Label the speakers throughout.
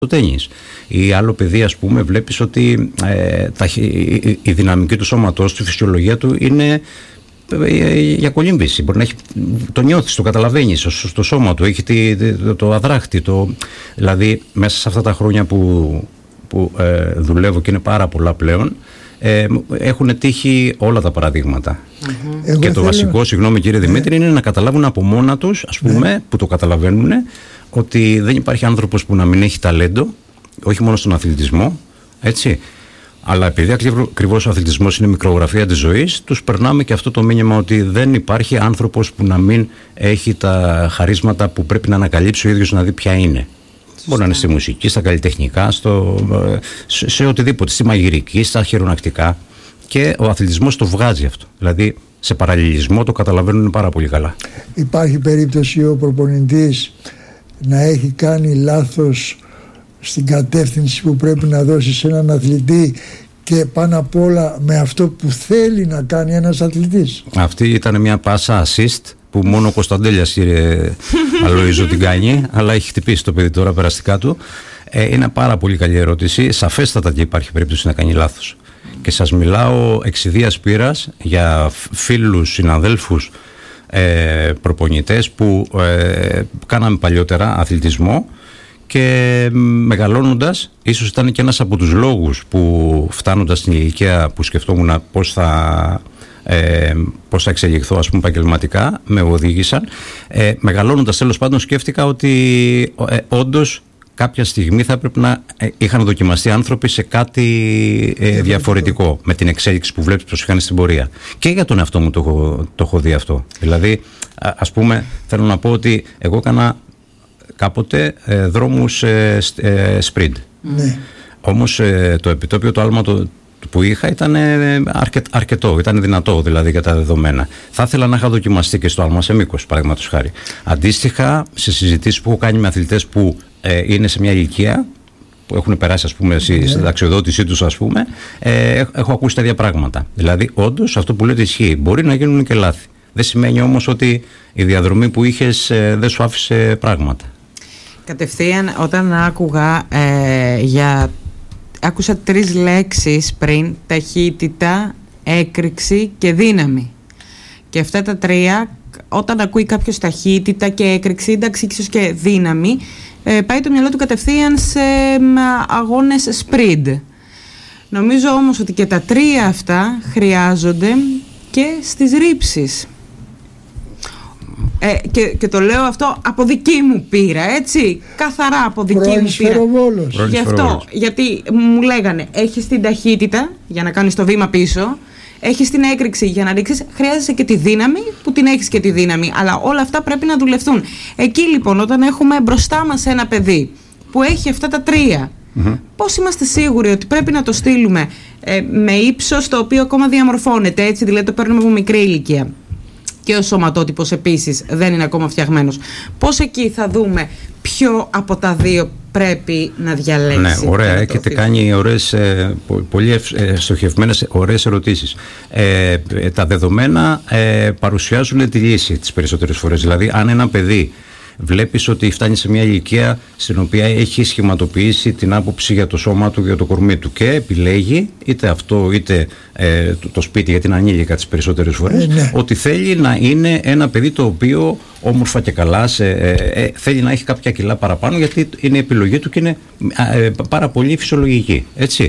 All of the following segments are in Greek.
Speaker 1: το τένις. Ή άλλο παιδί, ας πούμε, βλέπεις ότι η δυναμική του σώματός του, η φυσιολογία του είναι για κολύμβηση. Μπορεί να έχει, το νιώθεις, το καταλαβαίνεις στο σώμα του, έχει το αδράχτη. Δηλαδή, μέσα σε αυτά τα χρόνια που δουλεύω, και είναι πάρα πολλά πλέον, έχουν τύχει όλα τα παραδείγματα. Και το βασικό, συγγνώμη κύριε Δημήτρη, είναι να καταλάβουν από μόνα τους, ας πούμε, που το καταλαβαίνουν, ότι δεν υπάρχει άνθρωπος που να μην έχει ταλέντο, όχι μόνο στον αθλητισμό, έτσι. Αλλά επειδή ακριβώς ο αθλητισμός είναι μικρογραφία της ζωής, τους περνάμε και αυτό το μήνυμα ότι δεν υπάρχει άνθρωπος που να μην έχει τα χαρίσματα που πρέπει να ανακαλύψει ο ίδιος να δει ποια είναι. Μπορεί να είναι στη μουσική, στα καλλιτεχνικά, σε οτιδήποτε, στη μαγειρική, στα χειρονακτικά. Και ο αθλητισμός το βγάζει αυτό. Δηλαδή, σε παραλληλισμό το καταλαβαίνουν πάρα πολύ καλά.
Speaker 2: Υπάρχει περίπτωση ο προπονητής να έχει κάνει λάθος στην κατεύθυνση που πρέπει να δώσει σε έναν αθλητή, και πάνω απ' όλα με αυτό που θέλει να κάνει ένας αθλητής?
Speaker 1: Αυτή ήταν μια πάσα assist που μόνο ο Κωνσταντέλιας, κύριε Αλόιζο, την κάνει, αλλά έχει χτυπήσει το παιδί τώρα περαστικά του. Είναι πάρα πολύ καλή ερώτηση. Σαφέστατα και υπάρχει περίπτωση να κάνει λάθος. Και σας μιλάω εξ ιδείας πείρας για φίλους, συναδέλφους, προπονητές που κάναμε παλιότερα αθλητισμό, και μεγαλώνοντας, ίσως ήταν και ένας από τους λόγους που, φτάνοντας στην ηλικία που σκεφτόμουν πώς θα εξελιχθώ, ας πούμε, επαγγελματικά, με οδήγησαν. Μεγαλώνοντας, τέλος πάντων, σκέφτηκα ότι όντως κάποια στιγμή θα έπρεπε να είχαν δοκιμαστεί άνθρωποι σε κάτι διαφορετικό, με την εξέλιξη που βλέπεις πως είχαν στην πορεία. Και για τον εαυτό μου το έχω δει αυτό. Δηλαδή, ας πούμε, θέλω να πω ότι εγώ έκανα κάποτε δρόμους sprint.
Speaker 2: Ναι.
Speaker 1: Όμως το επιτόπιο, το άλμα που είχα ήταν αρκετό, ήταν δυνατό δηλαδή για τα δεδομένα. Θα ήθελα να είχα δοκιμαστεί και στο άλμα σε μήκος, παραδείγματος χάρη. Αντίστοιχα, σε συζητήσεις που έχω κάνει με αθλητές που είναι σε μια ηλικία, που έχουν περάσει, ας πούμε, στη συνταξιοδότησή τους, ας πούμε, έχω ακούσει τα ίδια πράγματα. Δηλαδή, όντως, αυτό που λέτε ισχύει. Μπορεί να γίνουν και λάθη. Δεν σημαίνει όμως ότι η διαδρομή που είχες δεν σου άφησε πράγματα.
Speaker 3: Κατευθείαν, όταν άκουσα 3 λέξεις πριν: ταχύτητα, έκρηξη και δύναμη. Και αυτά τα 3, όταν ακούει κάποιος ταχύτητα και έκρηξη, εντάξει, ίσως και δύναμη, πάει το μυαλό του κατευθείαν σε αγώνες sprint. Νομίζω όμως ότι και τα 3 αυτά χρειάζονται και στις ρήψεις. Και το λέω αυτό από δική μου πείρα, έτσι, καθαρά από δική μου πείρα. Γι' αυτό, γιατί μου λέγανε, έχεις την ταχύτητα για να κάνεις το βήμα πίσω, έχεις την έκρηξη για να ρίξεις, χρειάζεσαι και τη δύναμη, που την έχεις και τη δύναμη, αλλά όλα αυτά πρέπει να δουλευτούν. Εκεί λοιπόν, όταν έχουμε μπροστά μας ένα παιδί που έχει αυτά τα 3, πώς είμαστε σίγουροι ότι πρέπει να το στείλουμε με ύψος το οποίο ακόμα διαμορφώνεται, έτσι, δηλαδή το παίρνουμε από μικρή ηλικία, και ο σωματότυπος επίσης δεν είναι ακόμα φτιαγμένος. Πώς εκεί θα δούμε ποιο από τα 2 πρέπει να διαλέξει?
Speaker 1: Ναι, ωραία, έχετε κάνει ωραίες, πολύ στοχευμένες, ωραίες ερωτήσεις. Τα δεδομένα παρουσιάζουν τη λύση τις περισσότερες φορές. Δηλαδή, αν ένα παιδί βλέπεις ότι φτάνει σε μια ηλικία στην οποία έχει σχηματοποιήσει την άποψη για το σώμα του, για το κορμί του, και επιλέγει είτε αυτό είτε το σπίτι, γιατί είναι ανήλικα τις περισσότερες φορές, ότι θέλει να είναι ένα παιδί το οποίο όμορφα και καλά θέλει να έχει κάποια κιλά παραπάνω, γιατί είναι η επιλογή του και είναι πάρα πολύ φυσιολογική, έτσι.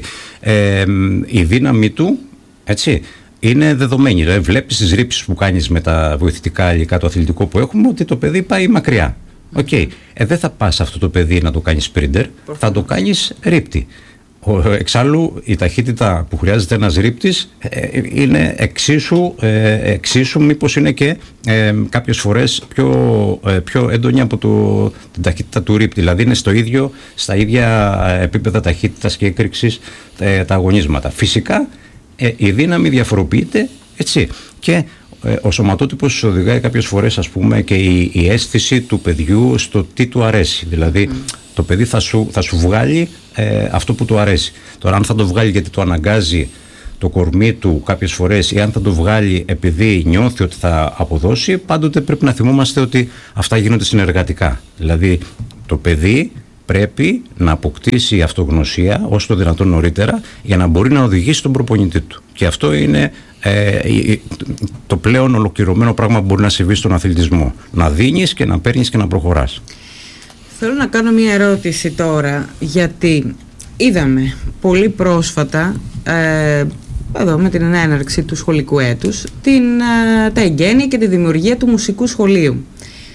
Speaker 1: Η δύναμη του, έτσι, είναι δεδομένη. Δηλαδή, βλέπεις τις ρήψεις που κάνεις με τα βοηθητικά υλικά, το αθλητικό που έχουμε, ότι το παιδί πάει μακριά. Δεν θα πας αυτό το παιδί να το κάνεις sprinter, θα το κάνεις ρίπτη. Εξάλλου, η ταχύτητα που χρειάζεται ένας ρίπτης είναι εξίσου, μήπως είναι και κάποιες φορές πιο έντονη από την ταχύτητα του ρίπτη. Δηλαδή, είναι στα ίδια επίπεδα ταχύτητας και έκρηξης τα αγωνίσματα. Φυσικά, η δύναμη διαφοροποιείται, έτσι, και ο σωματότυπος οδηγάει κάποιες φορές, ας πούμε, και η αίσθηση του παιδιού στο τι του αρέσει. Δηλαδή, το παιδί θα σου βγάλει αυτό που του αρέσει. Τώρα, αν θα το βγάλει γιατί το αναγκάζει το κορμί του κάποιες φορές, ή αν θα το βγάλει επειδή νιώθει ότι θα αποδώσει, πάντοτε πρέπει να θυμόμαστε ότι αυτά γίνονται συνεργατικά. Δηλαδή, το παιδί πρέπει να αποκτήσει αυτογνωσία όσο το δυνατόν νωρίτερα για να μπορεί να οδηγήσει τον προπονητή του. Και αυτό είναι το πλέον ολοκληρωμένο πράγμα που μπορεί να συμβεί στον αθλητισμό. Να δίνεις και να παίρνεις και να προχωράς.
Speaker 3: Θέλω να κάνω μια ερώτηση τώρα, γιατί είδαμε πολύ πρόσφατα, εδώ με την έναρξη του σχολικού έτους, τα εγγένεια και τη δημιουργία του μουσικού σχολείου.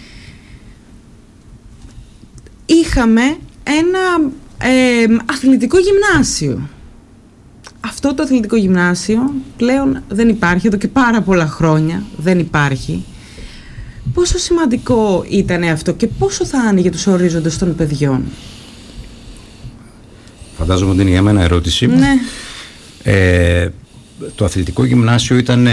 Speaker 3: Είχαμε ένα αθλητικό γυμνάσιο. Αυτό το αθλητικό γυμνάσιο πλέον δεν υπάρχει, εδώ και πάρα πολλά χρόνια δεν υπάρχει. Πόσο σημαντικό ήταν αυτό και πόσο θα άνοιγε τους ορίζοντες των παιδιών?
Speaker 1: Φαντάζομαι ότι είναι για μένα ερώτηση.
Speaker 3: Ναι.
Speaker 1: Το αθλητικό γυμνάσιο ήταν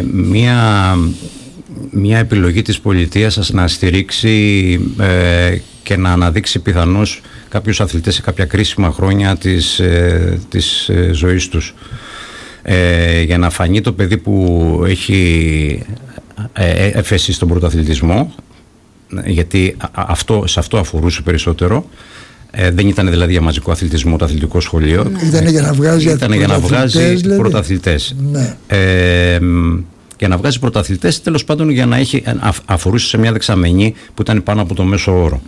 Speaker 1: μια επιλογή της πολιτείας να στηρίξει και να αναδείξει πιθανώς κάποιους αθλητές σε κάποια κρίσιμα χρόνια της ζωής τους. Για να φανεί το παιδί που έχει έφεση στον πρωταθλητισμό, γιατί σε αυτό αφορούσε περισσότερο. Δεν ήταν δηλαδή για μαζικό αθλητισμό το αθλητικό σχολείο.
Speaker 2: Ήταν για να βγάζει
Speaker 1: πρωταθλητές. Ναι. Για να βγάζει πρωταθλητές, τέλος πάντων, για να αφορούσε σε μια δεξαμενή που ήταν πάνω από το μέσο όρο.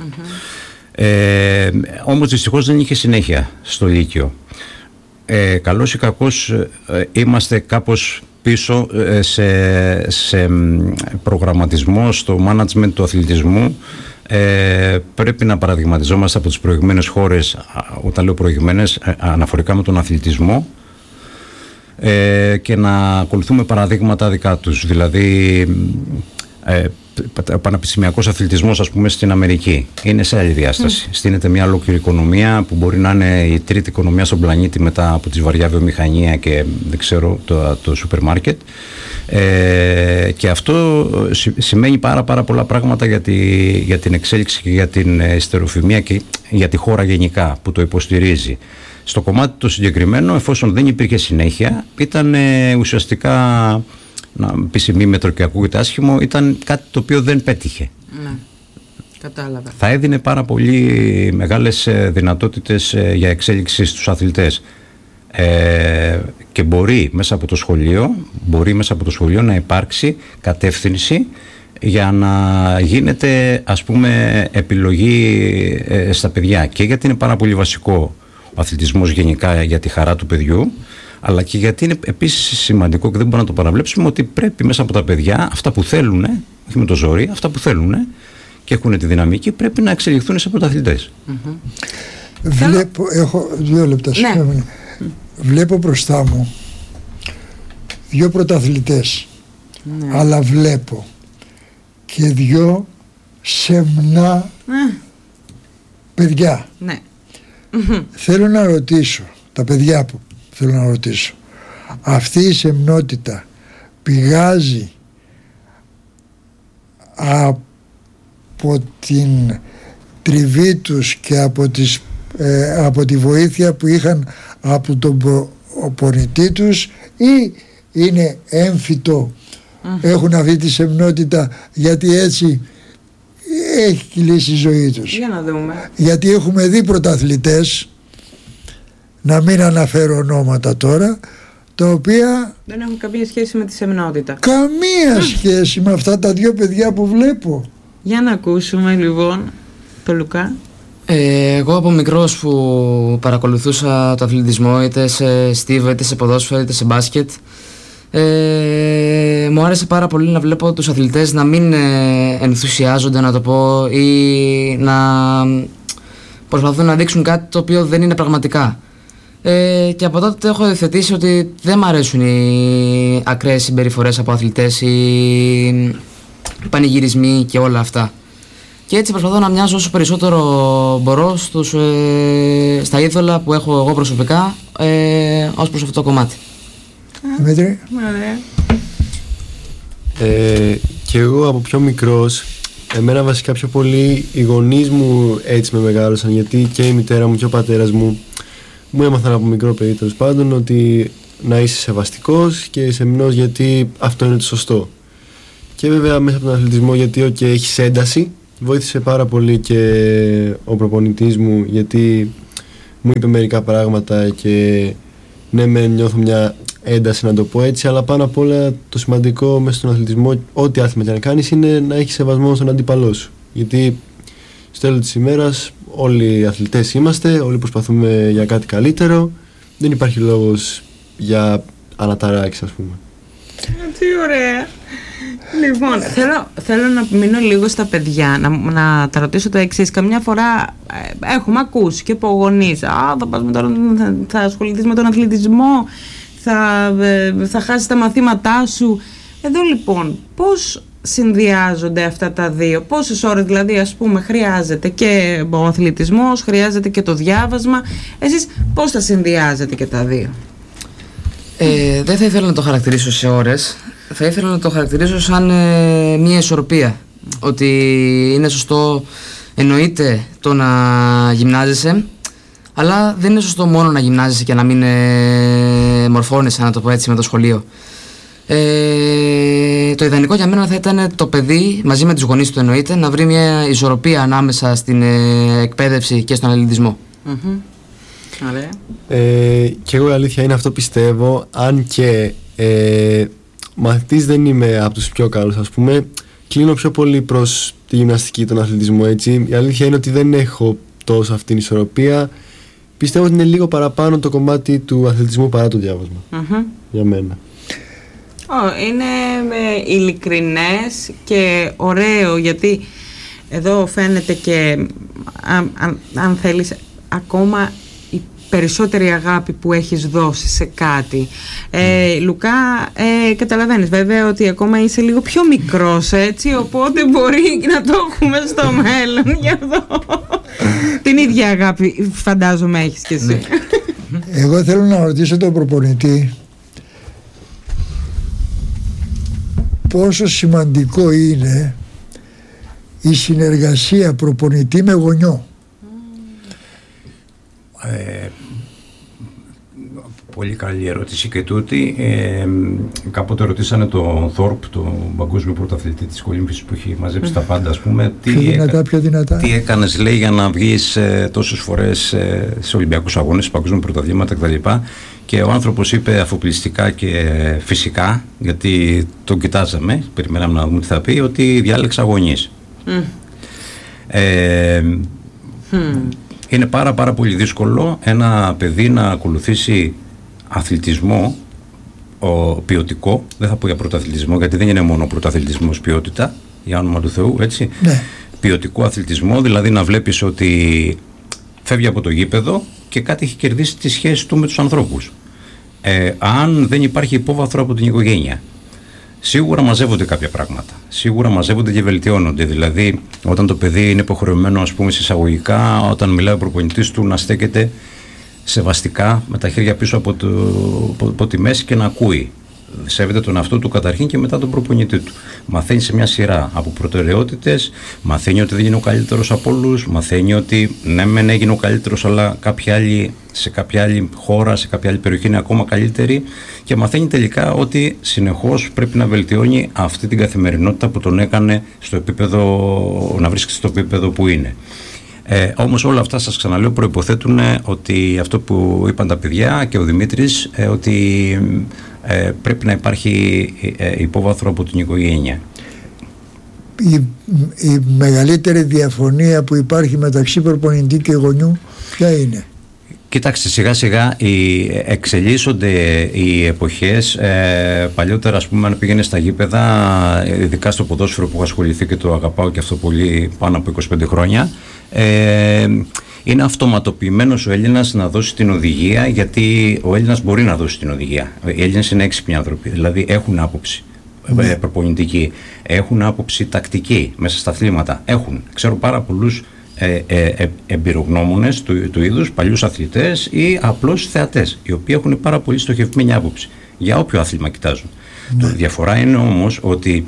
Speaker 1: Όμως δυστυχώς δεν είχε συνέχεια στο Λύκειο. Καλώς ή κακώς είμαστε κάπως πίσω σε προγραμματισμό, στο management του αθλητισμού. Πρέπει να παραδειγματιζόμαστε από τις προηγμένες χώρες. Όταν λέω προηγμένες, αναφορικά με τον αθλητισμό, και να ακολουθούμε παραδείγματα δικά τους. Δηλαδή ο πανεπιστημιακός αθλητισμός, ας πούμε, στην Αμερική είναι σε άλλη διάσταση. Στείνεται μια ολόκληρη οικονομία που μπορεί να είναι η τρίτη οικονομία στον πλανήτη μετά από τη βαριά βιομηχανία και δεν ξέρω το σούπερ μάρκετ, και αυτό σημαίνει πάρα πολλά πράγματα για την εξέλιξη και για την ιστεροφημία και για τη χώρα γενικά που το υποστηρίζει. Στο κομμάτι το συγκεκριμένο, εφόσον δεν υπήρχε συνέχεια, ήταν ουσιαστικά, να πεις ημίμετρο και ακούγεται άσχημο, ήταν κάτι το οποίο δεν πέτυχε.
Speaker 3: Ναι, κατάλαβα.
Speaker 1: Θα έδινε πάρα πολύ μεγάλες δυνατότητες για εξέλιξη στους αθλητές. Και μπορεί μέσα από το σχολείο να υπάρξει κατεύθυνση για να γίνεται, ας πούμε, επιλογή στα παιδιά. Και γιατί είναι πάρα πολύ βασικό ο αθλητισμός γενικά για τη χαρά του παιδιού, αλλά και γιατί είναι επίσης σημαντικό και δεν μπορούμε να το παραβλέψουμε, ότι πρέπει μέσα από τα παιδιά αυτά που θέλουν, όχι με το ζόρι, αυτά που θέλουν και έχουν τη δυναμική, πρέπει να εξελιχθούν σε πρωταθλητές.
Speaker 2: Έχω 2 λεπτά, συγγνώμη. Βλέπω μπροστά μου 2 πρωταθλητές, αλλά βλέπω και 2 σεμνά παιδιά.
Speaker 3: Ναι.
Speaker 2: Θέλω να ρωτήσω τα παιδιά που θέλω να ρωτήσω, αυτή η σεμνότητα πηγάζει από την τριβή τους και από τη βοήθεια που είχαν από τον προπονητή τους, ή είναι έμφυτο, έχουν αυτή τη σεμνότητα γιατί έτσι έχει κυλήσει η ζωή τους?
Speaker 3: Για να δούμε.
Speaker 2: Γιατί έχουμε δει πρωταθλητές, να μην αναφέρω ονόματα τώρα, τα οποία
Speaker 3: δεν έχουν καμία σχέση με τη σεμνότητα.
Speaker 2: Καμία σχέση με αυτά τα 2 παιδιά που βλέπω.
Speaker 3: Για να ακούσουμε λοιπόν το Λουκά.
Speaker 4: Εγώ από μικρός που παρακολουθούσα το αθλητισμό, είτε σε στίβο, είτε σε ποδόσφαιρο, είτε σε μπάσκετ, μου άρεσε πάρα πολύ να βλέπω τους αθλητές να μην ενθουσιάζονται, να το πω, ή να προσπαθούν να δείξουν κάτι το οποίο δεν είναι πραγματικά. Και από τότε έχω υιοθετήσει ότι δεν μου αρέσουν οι ακραίες συμπεριφορές από αθλητές, οι πανηγυρισμοί και όλα αυτά. Και έτσι προσπαθώ να μοιάζω όσο περισσότερο μπορώ στα είδωλα που έχω εγώ προσωπικά, ως προς αυτό το κομμάτι.
Speaker 2: Δημήτρη.
Speaker 5: Και εγώ από πιο μικρός, εμένα βασικά πιο πολύ οι γονείς μου έτσι με μεγάλωσαν, γιατί και η μητέρα μου και ο πατέρας μου έμαθαν από μικρό παιδί, τέλος πάντων, ότι να είσαι σεβαστικός και σεμνός, γιατί αυτό είναι το σωστό. Και βέβαια μέσα από τον αθλητισμό, γιατί έχεις ένταση βοήθησε πάρα πολύ και ο προπονητής μου, γιατί μου είπε μερικά πράγματα και ναι, νιώθω μια ένταση, να το πω έτσι, αλλά πάνω απ' όλα το σημαντικό μέσα στον αθλητισμό, ό,τι άθλημα και να κάνεις, είναι να έχεις σεβασμό στον αντίπαλό σου. Γιατί στο τέλος της ημέρας όλοι οι αθλητές είμαστε, όλοι προσπαθούμε για κάτι καλύτερο, δεν υπάρχει λόγος για αναταράξεις, ας πούμε.
Speaker 3: Τι ωραία. Λοιπόν, θέλω να μείνω λίγο στα παιδιά, να τα ρωτήσω το εξής. Καμιά φορά έχουμε ακούσει και από γονείς, θα ασχοληθείς με τον αθλητισμό, θα χάσεις τα μαθήματά σου. Εδώ λοιπόν, πώς συνδυάζονται αυτά τα δύο, πόσες ώρες δηλαδή, ας πούμε, χρειάζεται και ο αθλητισμός, χρειάζεται και το διάβασμα, εσείς πώς τα συνδυάζετε και τα δύο?
Speaker 4: Δεν θα ήθελα να το χαρακτηρίσω σε ώρες, θα ήθελα να το χαρακτηρίσω σαν μια ισορροπία, ότι είναι σωστό, εννοείται, το να γυμνάζεσαι, αλλά δεν είναι σωστό μόνο να γυμνάζεσαι και να μην μορφώνεσαι, να το πω έτσι, με το σχολείο. Το ιδανικό για μένα θα ήταν το παιδί, μαζί με τους γονείς του εννοείται, να βρει μια ισορροπία ανάμεσα στην εκπαίδευση και στον αθλητισμό.
Speaker 3: Ωραία.
Speaker 5: Και εγώ η αλήθεια είναι αυτό πιστεύω, αν και μαθητής δεν είμαι από τους πιο καλούς, ας πούμε, κλείνω πιο πολύ προς τη γυμναστική, τον αθλητισμό, έτσι. Η αλήθεια είναι ότι δεν έχω τόσο αυτήν την ισορροπία. Πιστεύω ότι είναι λίγο παραπάνω το κομμάτι του αθλητισμού παρά το διάβασμα, για μένα.
Speaker 3: Είναι ειλικρινές και ωραίο, γιατί εδώ φαίνεται και αν θέλεις ακόμα η περισσότερη αγάπη που έχεις δώσει σε κάτι. Λουκά, καταλαβαίνεις βέβαια ότι ακόμα είσαι λίγο πιο μικρός, έτσι, οπότε μπορεί να το έχουμε στο μέλλον. Γι' αυτό την ίδια αγάπη φαντάζομαι έχεις και εσύ.
Speaker 2: Εγώ θέλω να ρωτήσω τον προπονητή πόσο σημαντικό είναι η συνεργασία προπονητή με γονιό.
Speaker 1: Πολύ καλή ερώτηση και τούτη. Κάποτε ρωτήσανε τον Θόρπ, τον παγκόσμιο πρωταθλητή της κολύμβησης που έχει μαζέψει τα πάντα, ας πούμε,
Speaker 2: πιο δυνατά.
Speaker 1: Τι έκανες, λέει, για να βγεις τόσες φορές σε Ολυμπιακούς αγώνες, παγκόσμια πρωταθλήματα κτλ. Και ο άνθρωπος είπε αφοπλιστικά και φυσικά, γιατί τον κοιτάζαμε, περιμέναμε να δούμε τι θα πει, ότι διάλεξα γονείς. Είναι πάρα πολύ δύσκολο ένα παιδί να ακολουθήσει αθλητισμό ποιοτικό, δεν θα πω για πρωταθλητισμό, γιατί δεν είναι μόνο πρωταθλητισμός ποιότητα, για όνομα του Θεού, έτσι.
Speaker 2: Ναι.
Speaker 1: Ποιοτικό αθλητισμό, δηλαδή να βλέπεις ότι φεύγει από το γήπεδο και κάτι έχει κερδίσει τη σχέση του με τους ανθρώπους. Αν δεν υπάρχει υπόβαθρο από την οικογένεια, σίγουρα μαζεύονται κάποια πράγματα. Σίγουρα μαζεύονται και βελτιώνονται. Δηλαδή, όταν το παιδί είναι υποχρεωμένο, ας πούμε, εισαγωγικά, όταν μιλάει ο προπονητής του, να στέκεται σεβαστικά με τα χέρια πίσω από τη μέση και να ακούει. Σέβεται τον εαυτό του καταρχήν και μετά τον προπονητή του. Μαθαίνει σε μια σειρά από προτεραιότητες, μαθαίνει ότι δεν είναι ο καλύτερος από όλους, μαθαίνει ότι ναι, μεν έγινε ο καλύτερος, αλλά σε κάποια άλλη χώρα, σε κάποια άλλη περιοχή είναι ακόμα καλύτερη, και μαθαίνει τελικά ότι συνεχώς πρέπει να βελτιώνει αυτή την καθημερινότητα που τον έκανε στο επίπεδο, να βρίσκεται στο επίπεδο που είναι. Όμως όλα αυτά, σας ξαναλέω, προϋποθέτουν ότι αυτό που είπαν τα παιδιά και ο Δημήτρης, ότι πρέπει να υπάρχει υπόβαθρο από την οικογένεια.
Speaker 2: Η μεγαλύτερη διαφωνία που υπάρχει μεταξύ προπονητή και γονιού ποια είναι?
Speaker 1: Κοιτάξτε, σιγά σιγά εξελίσσονται οι εποχές. Παλιότερα, ας πούμε, αν πήγαινε στα γήπεδα, ειδικά στο ποδόσφαιρο που έχω ασχοληθεί και το αγαπάω και αυτό πολύ, πάνω από 25 χρόνια, είναι αυτοματοποιημένος ο Έλληνας να δώσει την οδηγία, γιατί ο Έλληνας μπορεί να δώσει την οδηγία. Οι Έλληνες είναι έξυπνοι άνθρωποι, δηλαδή έχουν άποψη προπονητική, έχουν άποψη τακτική μέσα στα αθλήματα. Ξέρω πάρα πολλούς εμπειρογνώμονες του είδους, παλιούς αθλητές ή απλώς θεατές, οι οποίοι έχουν πάρα πολύ στοχευμένη άποψη για όποιο άθλημα κοιτάζουν. Το διαφορά είναι όμως ότι